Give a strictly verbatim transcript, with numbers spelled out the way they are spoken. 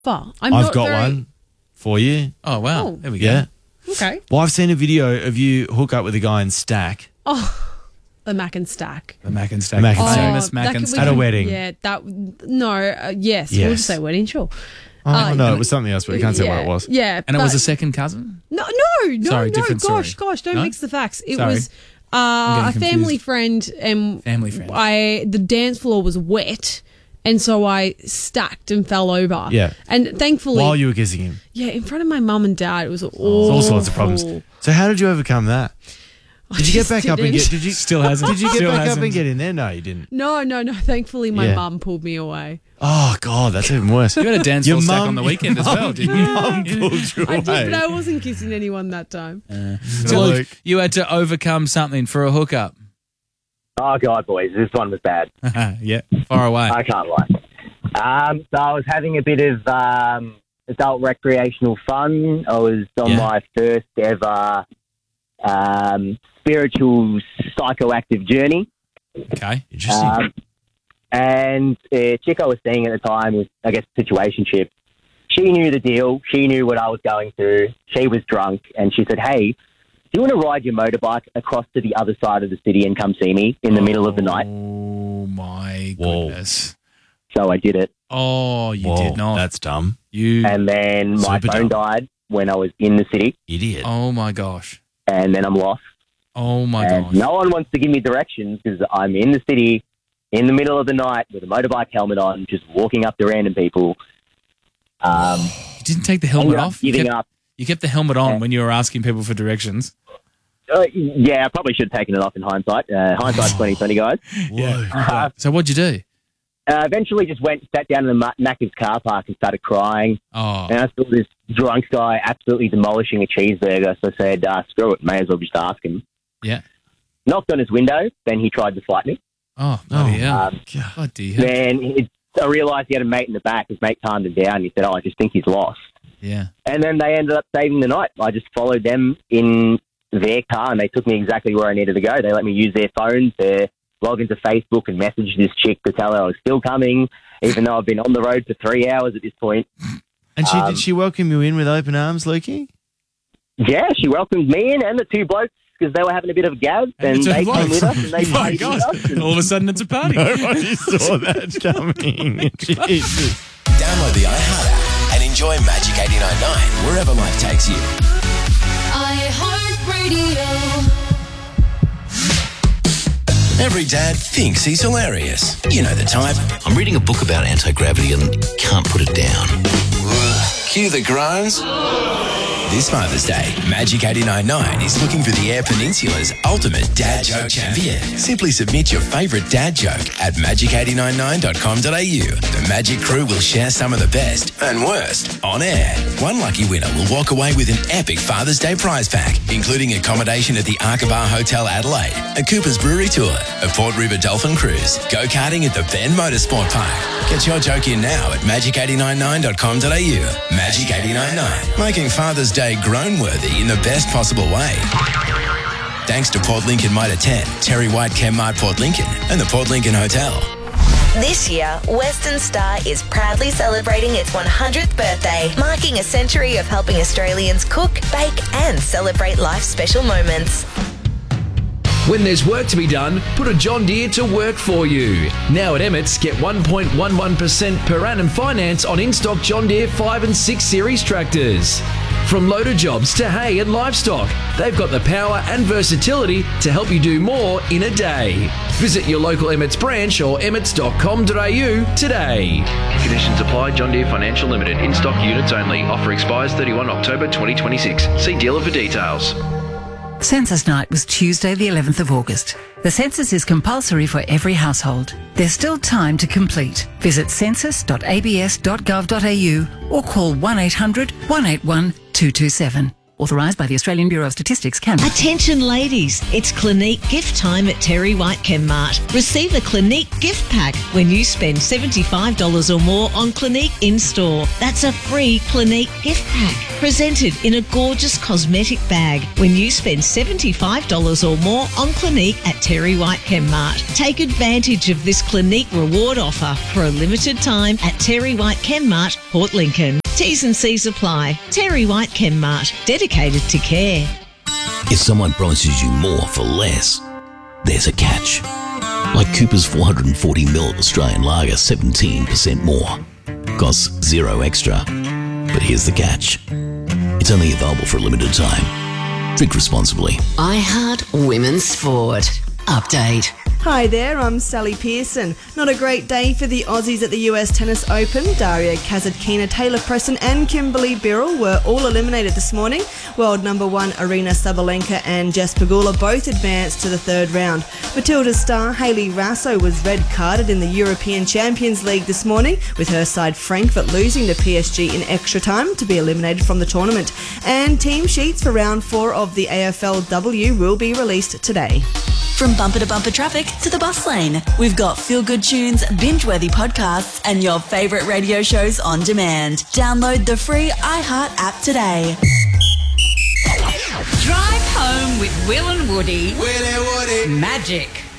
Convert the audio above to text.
I'm I've not got very- one for you. Oh, wow. Oh. There we go. Yeah. Okay. Well, I've seen a video of you hook up with a guy in Stack. Oh, the Mac and Stack. The Mac and Stack. Mac and Stack. Famous Oh, Mac that and could- we Stack. At a can- wedding. Yeah, that. No, uh, yes, Yes. We'll just say wedding, sure. Oh, Uh, no, it was something else, but we can't say yeah, what it was. Yeah, And it was but- a second cousin? no, no, no, Sorry, no. different Gosh, story. gosh, don't No? mix the facts. It Sorry. was uh, a getting family confused. friend, and Family friend. I the dance floor was wet. And so I stacked and fell over. Yeah. And thankfully, While you were kissing him. yeah, in front of my mum and dad, it was awful. All sorts of problems. So how did you overcome that? I Did you get just back up and didn't. get? Did you Still hasn't. Did you get Still back up hasn't. and get in there? No, you didn't. No, no, no. Thankfully, my Yeah. mum pulled me away. Oh God, that's even worse. You had a dance Your floor stack mum- on the weekend as your well, mum- didn't your you? mum Yeah. pulled you I did, but I away. wasn't kissing anyone that time. So, Luke. Luke, you had to overcome something for a hookup. Oh, God, boys, this one was bad. Yeah, far away. I can't lie. Um, so I was having a bit of um, adult recreational fun. I was on Yeah. my first ever um, spiritual psychoactive journey. Okay. Interesting. Um, and a chick I was seeing at the time was, I guess, situationship. She knew the deal. She knew what I was going through. She was drunk, and she said, "Hey, do you want to ride your motorbike across to the other side of the city and come see me in the middle of the night?" Oh, my Whoa. goodness. So I did it. Oh, you Whoa, did not. That's dumb. You. And then my Super phone dumb. died when I was in the city, Idiot. Oh, my gosh. and then I'm lost. Oh, my and gosh. no one wants to give me directions because I'm in the city in the middle of the night with a motorbike helmet on, just walking up to random people. Um, You didn't take the helmet ended up off? You giving kept, up. you kept the helmet on Yeah. when you were asking people for directions. Uh, yeah, I probably should have taken it off in hindsight. Uh, hindsight's twenty twenty, guys. Whoa. Uh, So what'd you do? uh, eventually, just went, sat down in the Ma- Macca's car park and started crying. Oh, And I saw this drunk guy absolutely demolishing a cheeseburger. So I said, uh, "Screw it, may as well just ask him." yeah. Knocked on his window. Then he tried to fight me. Oh, bloody hell. Um, God. Bloody hell. then he, I realised he had a mate in the back. His mate calmed him down. He said, "Oh, I just think he's lost." Yeah. And then they ended up saving the night. I just followed them in their car, and they took me exactly where I needed to go. They let me use their phones to log into Facebook and message this chick to tell her I was still coming, even though I've been on the road for three hours at this point. And she Um, did she welcome you in with open arms, Lukey? Yeah, she welcomed me in and the two blokes because they were having a bit of a gab, and, the two they blokes. came with us, and they Oh, my partied God. with us. And All of a sudden it's a party. Nobody saw that coming. Jesus. Download the iHeart app and enjoy Magic eighty-nine point nine wherever life takes you. iHeartRadio. Every dad thinks he's hilarious. You know the type. I'm reading a book about anti-gravity and can't put it down. Cue the groans. This Father's Day, Magic eighty-nine point nine is looking for the Eyre Peninsula's ultimate dad joke champion. Simply submit your favourite dad joke at magic eight nine nine dot com dot a u. The Magic crew will share some of the best and worst on air. One lucky winner will walk away with an epic Father's Day prize pack, including accommodation at the Arkabar Hotel Adelaide, a Cooper's Brewery tour, a Port River Dolphin cruise, go-karting at the Bend Motorsport Park. Get your joke in now at magic eight nine nine dot com dot a u. Magic eight nine nine, making Father's Day grown-worthy in the best possible way. Thanks to Port Lincoln Motor ten, Terry White Chemmart Port Lincoln, and the Port Lincoln Hotel. This year, Western Star is proudly celebrating its one hundredth birthday, marking a century of helping Australians cook, bake, and celebrate life's special moments. When there's work to be done, put a John Deere to work for you. Now at Emmett's, get one point one one percent per annum finance on in-stock John Deere five and six series tractors. From loader jobs to hay and livestock, they've got the power and versatility to help you do more in a day. Visit your local Emmett's branch or emmets dot com dot a u today. Conditions apply. John Deere Financial Limited. In-stock units only. Offer expires thirty-first of October twenty twenty-six. See dealer for details. Census night was Tuesday the eleventh of August. The census is compulsory for every household. There's still time to complete. Visit census dot a b s dot gov dot a u or call one eight hundred one eight one two two seven. Authorised by the Australian Bureau of Statistics, Canberra. Attention ladies, it's Clinique gift time at Terry White Chemmart. Receive a Clinique gift pack when you spend seventy-five dollars or more on Clinique in-store. That's a free Clinique gift pack, presented in a gorgeous cosmetic bag when you spend seventy-five dollars or more on Clinique at Terry White Chemmart. Take advantage of this Clinique reward offer for a limited time at Terry White Chemmart, Port Lincoln. T's and C's apply. Terry White Chemmart, dedicated to care. If someone promises you more for less, there's a catch. Like Cooper's four hundred forty mil Australian Lager, seventeen percent more. Costs zero extra. But here's the catch. It's only available for a limited time. Drink responsibly. iHeart Women's Sport. Update. Hi there, I'm Sally Pearson. Not a great day for the Aussies at the U S Tennis Open. Daria Kasatkina, Taylor Preston and Kimberly Birrell were all eliminated this morning. World number one Arina Sabalenka and Jess Pegula both advanced to the third round. Matilda's star Hayley Raso was red-carded in the European Champions League this morning, with her side Frankfurt losing to P S G in extra time to be eliminated from the tournament. And team sheets for round four of the A F L W will be released today. From bumper to bumper traffic to the bus lane, we've got feel-good tunes, binge-worthy podcasts, and your favourite radio shows on demand. Download the free iHeart app today. Drive home with Will and Woody. Will and Woody. Magic